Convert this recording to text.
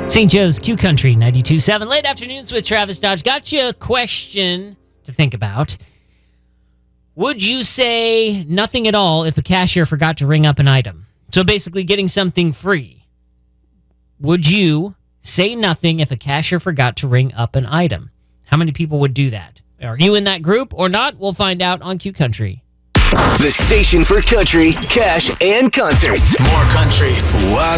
St. Joe's Q Country 92.7. Late afternoons with Travis Dodge. Got you a question to think about. Would you say nothing at all if a cashier forgot to ring up an item? So basically getting something free. Would you say nothing if a cashier forgot to ring up an item? How many people would do that? Are you in that group or not? We'll find out on Q Country. The station for country, cash, and concerts. More country. Why